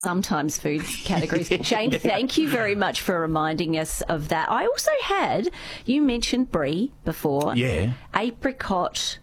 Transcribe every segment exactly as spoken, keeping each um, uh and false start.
sometimes food categories. Shane, thank you very much for reminding us of that. I also had, you mentioned brie before. Yeah. Apricot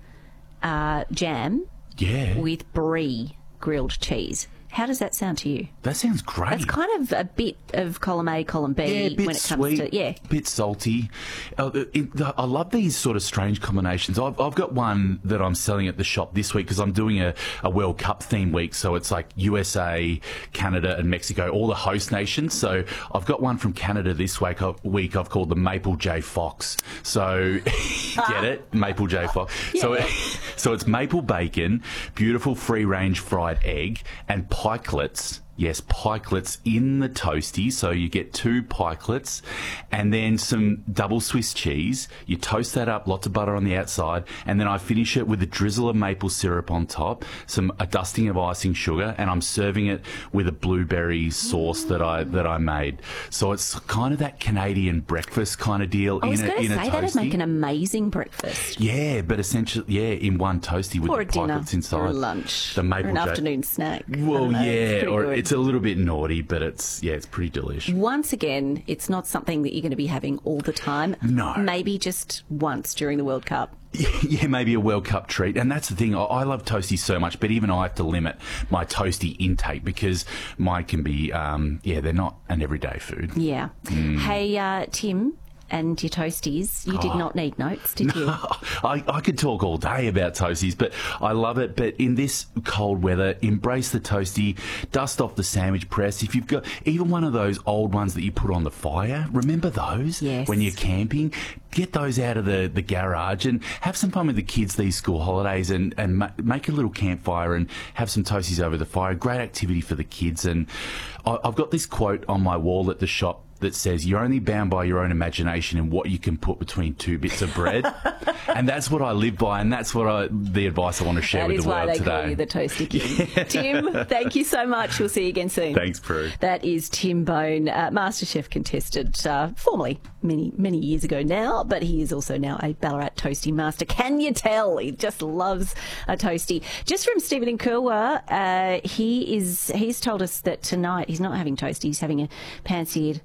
uh, jam Yeah. with brie grilled cheese. How does that sound to you? That sounds great. It's kind of a bit of column A, column B Yeah, bit when it comes sweet, to yeah. bit salty. Uh, it, I love these sort of strange combinations. I've, I've got one that I'm selling at the shop this week because I'm doing a, a World Cup theme week. So it's like U S A, Canada, and Mexico, all the host nations. So I've got one from Canada this week. Week I've called the Maple J Fox. So get it, Maple J Fox. Yeah. So so it's maple bacon, beautiful free range fried egg, and pikelets. Yes, pikelets in the toasty. So you get two pikelets and then some double Swiss cheese. You toast that up, lots of butter on the outside, and then I finish it with a drizzle of maple syrup on top, some a dusting of icing sugar, and I'm serving it with a blueberry sauce that I that I made. So it's kind of that Canadian breakfast kind of deal. I was in a, going in to a say toasty. that'd make an amazing breakfast. Yeah, but essentially, yeah, in one toasty with Or a the dinner, pikelets inside. or a lunch, The maple or an J- afternoon snack. I Well, don't know, yeah, it's pretty or good. it's a little bit naughty, but it's yeah, it's pretty delicious. Once again, it's not something that you're going to be having all the time. No. Maybe just once during the World Cup. Yeah, maybe a World Cup treat. And that's the thing, I, I love toasties so much, but even I have to limit my toasty intake because mine can be, um, yeah, they're not an everyday food. Yeah. Mm. Hey, uh, Tim, and your toasties, you did Oh. not need notes, did you? I, I could talk all day about toasties, but I love it. But in this cold weather, embrace the toasty, dust off the sandwich press. If you've got even one of those old ones that you put on the fire, remember those? Yes. When you're camping, get those out of the, the garage and have some fun with the kids these school holidays and, and ma- make a little campfire and have some toasties over the fire. Great activity for the kids. And I, I've got this quote on my wall at the shop that says you're only bound by your own imagination and what you can put between two bits of bread. And that's what I live by, and that's what I, the advice I want to share That with is the why world they today. call you the Toasty King. Tim, thank you so much. We'll see you again soon. Thanks, Prue. That is Tim Bone, uh, MasterChef contestant, uh, formerly many, many years ago now, but he is also now a Ballarat Toasty Master. Can you tell? He just loves a toasty. Just from Stephen in Kurwa, uh, he is, he's told us that tonight he's not having toasty, he's having a pan-seared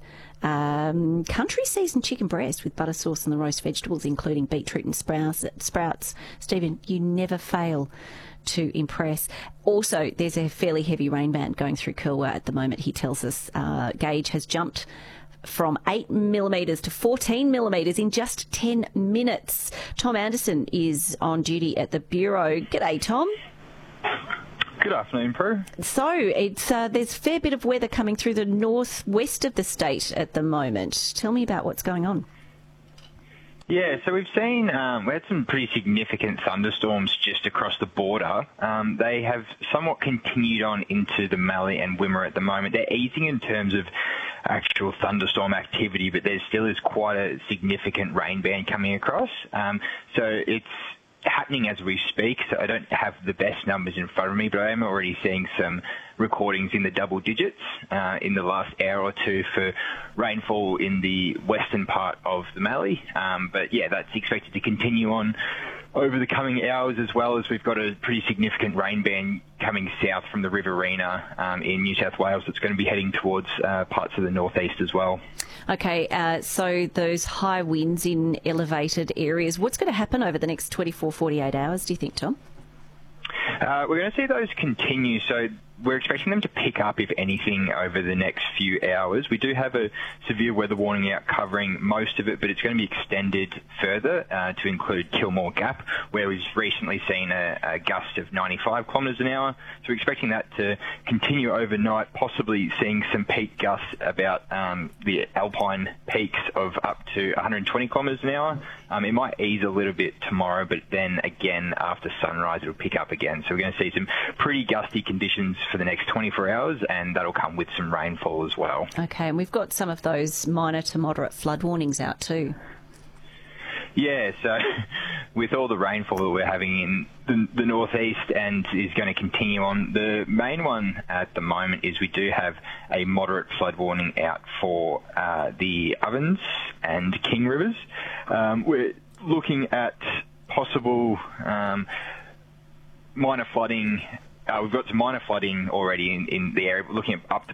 Um, country seasoned chicken breast with butter sauce and the roast vegetables, including beetroot and sprouts. Sprouts. Stephen, you never fail to impress. Also, there's a fairly heavy rain band going through Kurwa at the moment. He tells us uh, gauge has jumped from eight millimetres to fourteen millimetres in just ten minutes. Tom Anderson is on duty at the Bureau. G'day, Tom. Good afternoon, Prue. So it's uh, there's a fair bit of weather coming through the northwest of the state at the moment. Tell me about what's going on. Yeah, so we've seen, um, we had some pretty significant thunderstorms just across the border. Um, they have somewhat continued on into the Mallee and Wimmera at the moment. They're easing in terms of actual thunderstorm activity, but there still is quite a significant rain band coming across. Um, so it's happening as we speak, so I don't have the best numbers in front of me, but I am already seeing some recordings in the double digits uh, in the last hour or two for rainfall in the western part of the Mallee. Um, but yeah, that's expected to continue on over the coming hours, as well as we've got a pretty significant rain band coming south from the Riverina um, in New South Wales that's going to be heading towards uh, parts of the northeast as well. Okay, uh, so those high winds in elevated areas, what's going to happen over the next twenty-four, forty-eight hours, do you think, Tom? Uh, we're going to see those continue. So we're expecting them to pick up, if anything, over the next few hours. We do have a severe weather warning out covering most of it, but it's going to be extended further uh, to include Kilmore Gap, where we've recently seen a, a gust of ninety-five kilometres an hour. So we're expecting that to continue overnight, possibly seeing some peak gusts about um, the alpine peaks of up to one hundred twenty kilometres an hour. Um, it might ease a little bit tomorrow, but then again after sunrise it'll pick up again. So we're going to see some pretty gusty conditions for the next twenty-four hours, and that'll come with some rainfall as well. Okay, and we've got some of those minor to moderate flood warnings out too. Yeah, so with all the rainfall that we're having in the, the northeast and is going to continue on, the main one at the moment is we do have a moderate flood warning out for uh, the Ovens and King Rivers. Um, we're looking at possible um, minor flooding uh, we've got some minor flooding already in, in the area, looking at up to